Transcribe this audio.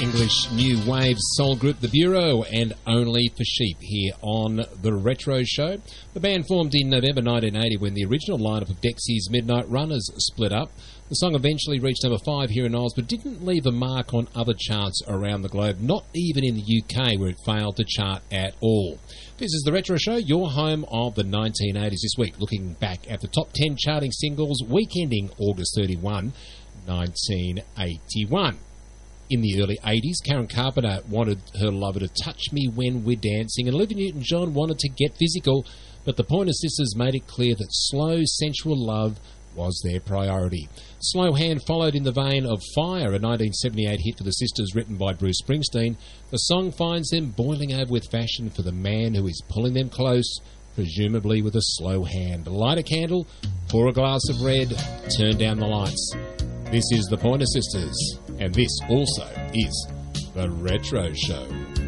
English new wave soul group The Bureau and Only for Sheep here on The Retro Show. The band formed in November 1980 when the original lineup of Dexy's Midnight Runners split up. The song eventually reached number 5 here in Oz, but didn't leave a mark on other charts around the globe, not even in the UK where it failed to chart at all. This is The Retro Show, your home of the 1980s this week, looking back at the top 10 charting singles week ending August 31, 1981. In the early 80s, Karen Carpenter wanted her lover to touch me when we're dancing, and Olivia Newton-John wanted to get physical, but the Pointer Sisters made it clear that slow, sensual love was their priority. Slow Hand followed in the vein of Fire, a 1978 hit for the sisters written by Bruce Springsteen. The song finds them boiling over with fashion for the man who is pulling them close, presumably with a slow hand. Light a candle, pour a glass of red, turn down the lights. This is the Pointer Sisters, and this also is The Retro Show.